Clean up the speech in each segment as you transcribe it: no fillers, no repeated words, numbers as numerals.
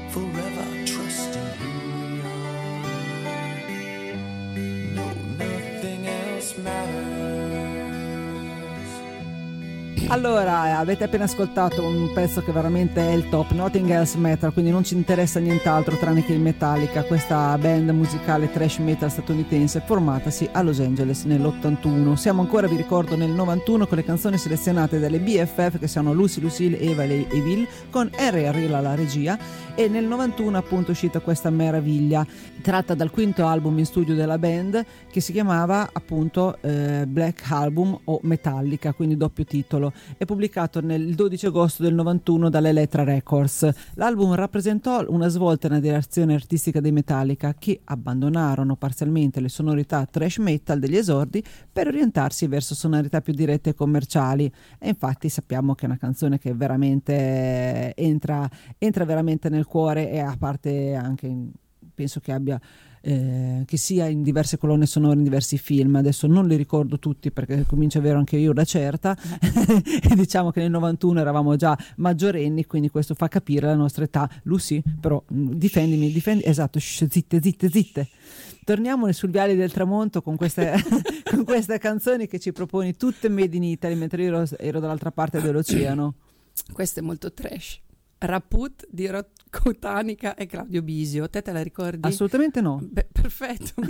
forever trusting who we are. No, nothing else matters. Allora, avete appena ascoltato un pezzo che veramente è il top, Nothing Else Matters, quindi non ci interessa nient'altro tranne che il Metallica, questa band musicale thrash metal statunitense formatasi a Los Angeles nell'81. Siamo ancora, vi ricordo, nel 91 con le canzoni selezionate dalle BFF, che sono Lucy, Lucille, Eva e Will, con Harry Arrilla alla regia, e nel 91 appunto è uscita questa meraviglia tratta dal quinto album in studio della band, che si chiamava appunto Black Album o Metallica, quindi doppio titolo. È pubblicato nel 12 agosto del 91 dall'Elektra Records. L'album rappresentò una svolta nella direzione artistica dei Metallica, che abbandonarono parzialmente le sonorità thrash metal degli esordi per orientarsi verso sonorità più dirette e commerciali. E infatti sappiamo che è una canzone che veramente entra veramente nel cuore, e a parte anche penso che abbia che sia in diverse colonne sonore in diversi film. Adesso non li ricordo tutti perché comincio a avere anche io una certa e diciamo che nel 91 eravamo già maggiorenni, quindi questo fa capire la nostra età. Lucy, però difendi, esatto, zitte. Torniamo sul Viale del Tramonto con queste con queste canzoni che ci proponi, tutte made in Italy, mentre io ero dall'altra parte dell'oceano. Questo è molto trash. Raput di Rocco Tanica e Claudio Bisio. Te la ricordi? Assolutamente no. Beh, perfetto.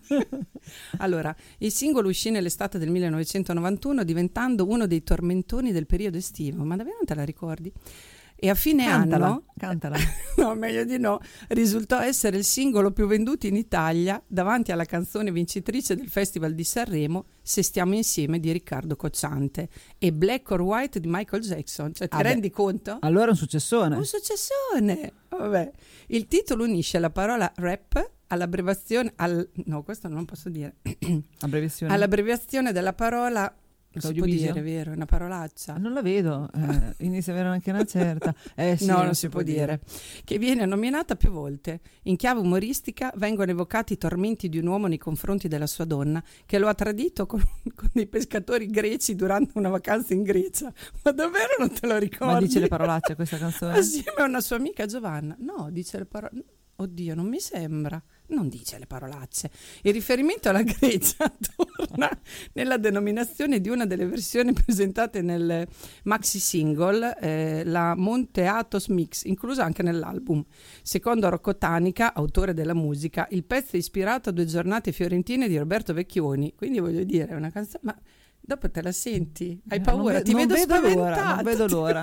Allora, il singolo uscì nell'estate del 1991, diventando uno dei tormentoni del periodo estivo. Ma davvero non te la ricordi? E a fine anno, cantala. No, meglio di no, risultò essere il singolo più venduto in Italia, davanti alla canzone vincitrice del Festival di Sanremo, Se stiamo insieme di Riccardo Cocciante, e Black or White di Michael Jackson. Cioè, ti rendi conto? Allora è un successone. Un successone! Vabbè. Il titolo unisce la parola rap all'abbreviazione no, questo non posso dire. All'abbreviazione della parola. Non si può dire, vero? È una parolaccia. Non la vedo, inizia a avere anche una certa. Sì, no, non si può dire. Che viene nominata più volte. In chiave umoristica vengono evocati i tormenti di un uomo nei confronti della sua donna, che lo ha tradito con dei pescatori greci durante una vacanza in Grecia. Ma davvero non te lo ricordi? Ma dice le parolacce questa canzone? Assieme a una sua amica Giovanna. No, dice le parole. Oddio, non mi sembra. Non dice le parolacce. Il riferimento alla Grecia torna nella denominazione di una delle versioni presentate nel maxi single, la Monte Athos Mix, inclusa anche nell'album. Secondo Rocco Tanica, autore della musica, il pezzo è ispirato a 2 giornate fiorentine di Roberto Vecchioni. Quindi voglio dire, è una canzone. Ma dopo te la senti? Hai paura? Ti vedo spaventata. Non vedo l'ora.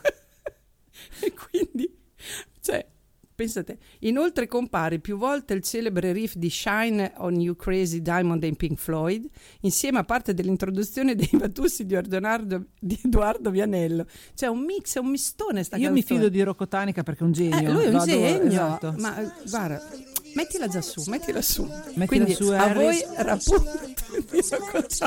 E quindi, cioè, pensate, inoltre compare più volte il celebre riff di Shine on You Crazy Diamond dei Pink Floyd, insieme a parte dell'introduzione dei Batussi di Edoardo Vianello. Cioè un mix, è un mistone sta canzone. Io mi fido di Rocco Tanica perché è un genio. Lui è un genio. Esatto. Ma guarda, mettila già su, mettila su. Mettila quindi su, a voi Raput